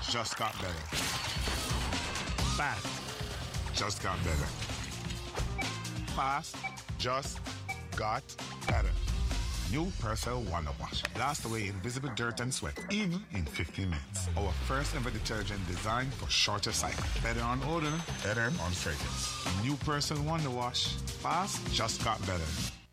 just got better. Fast just got better. Fast just got better. New Persil Wonder Wash. Blast away invisible dirt and sweat, even in 15 minutes. Our first ever detergent designed for shorter cycle. Better on odor, better on fragrance. New Persil Wonder Wash. Fast just got better.